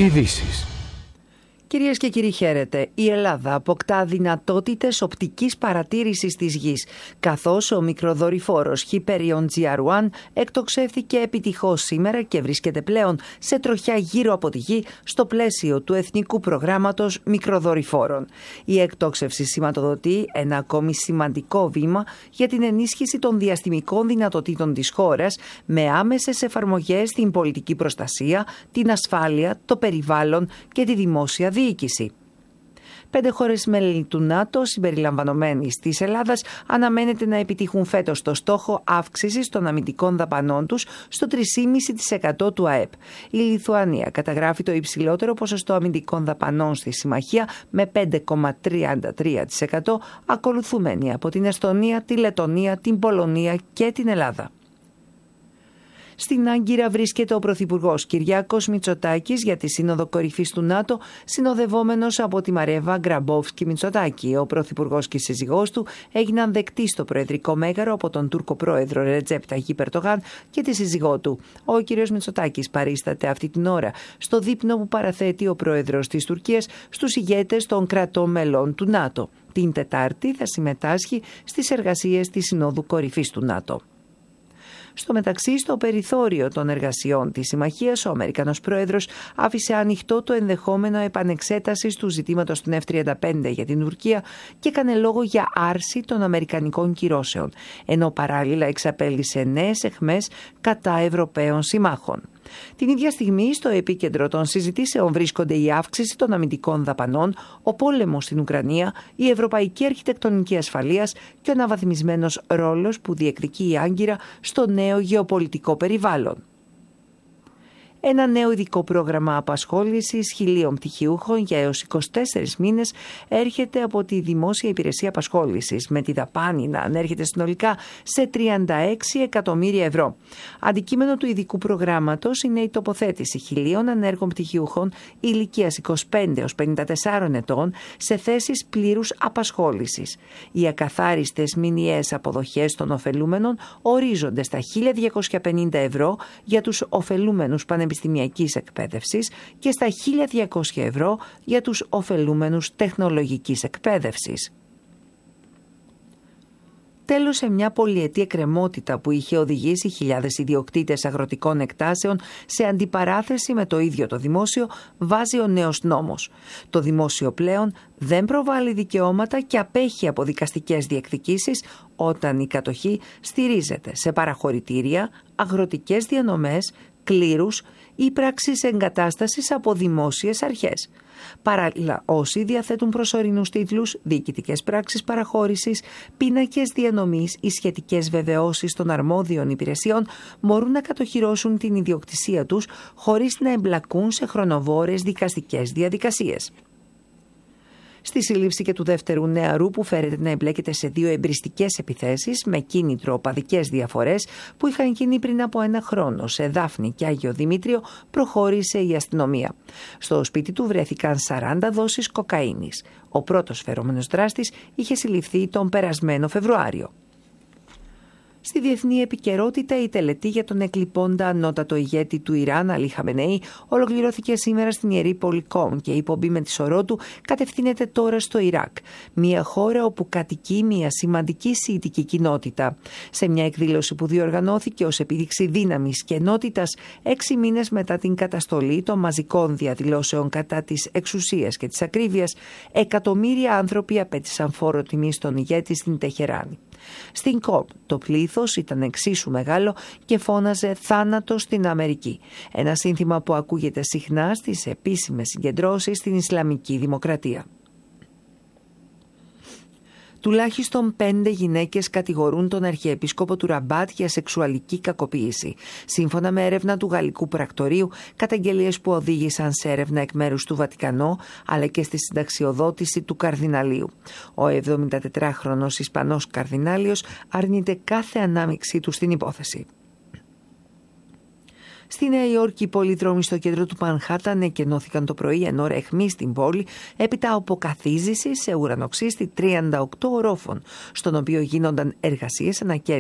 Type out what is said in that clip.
Ειδήσεις. Κυρίες και κύριοι, χαίρετε. Η Ελλάδα αποκτά δυνατότητες οπτικής παρατήρησης της γης, καθώς ο μικροδορυφόρος Hyperion GR1 εκτοξεύθηκε επιτυχώς σήμερα και βρίσκεται πλέον σε τροχιά γύρω από τη γη στο πλαίσιο του Εθνικού Προγράμματος Μικροδορυφόρων. Η εκτόξευση σηματοδοτεί ένα ακόμη σημαντικό βήμα για την ενίσχυση των διαστημικών δυνατοτήτων της χώρας, με άμεσες εφαρμογές στην πολιτική προστασία, την ασφάλεια, το περιβάλλον και τη δημόσια διοίκηση. 5 χώρες μέλη του ΝΑΤΟ, συμπεριλαμβανομένης της Ελλάδας, αναμένεται να επιτύχουν φέτος το στόχο αύξησης των αμυντικών δαπανών τους στο 3,5% του ΑΕΠ. Η Λιθουανία καταγράφει το υψηλότερο ποσοστό αμυντικών δαπανών στη συμμαχία με 5,33%, ακολουθουμένη από την Εστονία, τη Λετονία, την Πολωνία και την Ελλάδα. Στην Άγκυρα βρίσκεται ο Πρωθυπουργός Κυριάκος Μητσοτάκης για τη Σύνοδο Κορυφής του ΝΑΤΟ, συνοδευόμενος από τη Μαρέβα Γκραμπόφσκι-Μητσοτάκη. Ο Πρωθυπουργός και η σύζυγός του έγιναν δεκτοί στο Προεδρικό Μέγαρο από τον Τούρκο Πρόεδρο Ρετζέπ Ταγιίπ Ερντογάν και τη σύζυγό του. Ο κ. Μητσοτάκης παρίσταται αυτή την ώρα στο δείπνο που παραθέτει ο Πρόεδρος της Τουρκίας στους ηγέτες των κρατών μελών του ΝΑΤΟ. Την Τετάρτη θα συμμετάσχει στις εργασίες της Συνόδου Κορυφής του ΝΑΤΟ. Στο μεταξύ, στο περιθώριο των εργασιών της συμμαχίας, ο Αμερικανός Πρόεδρος άφησε ανοιχτό το ενδεχόμενο επανεξέτασης του ζητήματος των F-35 για την Τουρκία και έκανε λόγο για άρση των αμερικανικών κυρώσεων, ενώ παράλληλα εξαπέλυσε νέες αιχμές κατά Ευρωπαίων συμμάχων. Την ίδια στιγμή, στο επίκεντρο των συζητήσεων βρίσκονται η αύξηση των αμυντικών δαπανών, ο πόλεμος στην Ουκρανία, η ευρωπαϊκή αρχιτεκτονική ασφαλείας και ο αναβαθμισμένος ρόλος που διεκδικεί η Άγκυρα στο νέο γεωπολιτικό περιβάλλον. Ένα νέο ειδικό πρόγραμμα απασχόλησης 1.000 πτυχιούχων για έως 24 μήνες έρχεται από τη Δημόσια Υπηρεσία Απασχόλησης, με τη δαπάνη να ανέρχεται συνολικά σε 36 εκατομμύρια ευρώ. Αντικείμενο του ειδικού προγράμματος είναι η τοποθέτηση 1.000 ανέργων πτυχιούχων ηλικίας 25 έως 54 ετών σε θέσεις πλήρους απασχόλησης. Οι ακαθάριστες μηνιαίες αποδοχές των ωφελούμενων ορίζονται στα 1.250 ευρώ για τους ωφελούμενους πανεπιστημιακής εκπαίδευσης και στα 1.200 ευρώ για τους ωφελούμενους τεχνολογικής εκπαίδευσης. Τέλος, σε μια πολυετή εκκρεμότητα που είχε οδηγήσει χιλιάδες ιδιοκτήτες αγροτικών εκτάσεων σε αντιπαράθεση με το ίδιο το δημόσιο, βάζει ο νέος νόμος. Το δημόσιο πλέον δεν προβάλλει δικαιώματα και απέχει από δικαστικές διεκδικήσεις όταν η κατοχή στηρίζεται σε παραχωρητήρια, αγροτικές διανομές, κλήρους ή πράξεις εγκατάστασης από δημόσιες αρχές. Παράλληλα, όσοι διαθέτουν προσωρινούς τίτλους, διοικητικές πράξεις παραχώρησης, πίνακες διανομής ή σχετικές βεβαιώσεις των αρμόδιων υπηρεσιών μπορούν να κατοχυρώσουν την ιδιοκτησία τους χωρίς να εμπλακούν σε χρονοβόρες δικαστικές διαδικασίες. Στη σύλληψη και του δεύτερου νεαρού που φέρεται να εμπλέκεται σε 2 εμπριστικές επιθέσεις με κίνητρο οπαδικές διαφορές που είχαν γίνει πριν από 1 χρόνο σε Δάφνη και Άγιο Δημήτριο, προχώρησε η αστυνομία. Στο σπίτι του βρέθηκαν 40 δόσεις κοκαίνης. Ο πρώτος φερόμενος δράστης είχε συλληφθεί τον περασμένο Φεβρουάριο. Στη διεθνή επικαιρότητα, η τελετή για τον εκλειπώντα ανώτατο ηγέτη του Ιράν, Αλί Χαμενεή, ολοκληρώθηκε σήμερα στην ιερή πόλη Κόμ και η πομπή με τη σωρό του κατευθύνεται τώρα στο Ιράκ, μια χώρα όπου κατοικεί μια σημαντική σιητική κοινότητα. Σε μια εκδήλωση που διοργανώθηκε ως επίδειξη δύναμης και ενότητας 6 μήνες μετά την καταστολή των μαζικών διαδηλώσεων κατά της εξουσίας και της ακρίβειας, εκατομμύρια άνθρωποι απέτησαν φόρο τιμής στον ηγέτη στην Τεχεράνη. Στην ΚΟΠ το πλήθος ήταν εξίσου μεγάλο και φώναζε «Θάνατο στην Αμερική», ένα σύνθημα που ακούγεται συχνά στις επίσημες συγκεντρώσεις στην Ισλαμική Δημοκρατία. Τουλάχιστον 5 γυναίκες κατηγορούν τον Αρχιεπίσκοπο του Ραμπάτ για σεξουαλική κακοποίηση. Σύμφωνα με έρευνα του Γαλλικού Πρακτορείου, καταγγελίες που οδήγησαν σε έρευνα εκ μέρους του Βατικανό, αλλά και στη συνταξιοδότηση του Καρδιναλίου. Ο 74χρονος Ισπανός Καρδινάλιος αρνείται κάθε ανάμειξή του στην υπόθεση. Στη Νέα Υόρκη, οι πολυδρόμοι στο κέντρο του Μανχάταν εκενώθηκαν το πρωί εν ώρα αιχμή στην πόλη, έπειτα από καθίζηση σε ουρανοξύστη 38 ορόφων, στον οποίο γίνονταν εργασίες ανακαίνησης